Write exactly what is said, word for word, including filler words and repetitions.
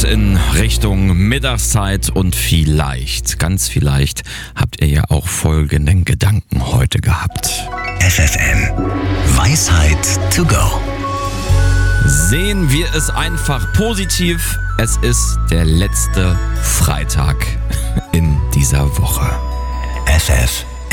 in Richtung Mittagszeit und vielleicht, ganz vielleicht, habt ihr ja auch folgenden Gedanken heute gehabt. F F M Weisheit to go. Sehen wir es einfach positiv. Es ist der letzte Freitag in dieser Woche. F F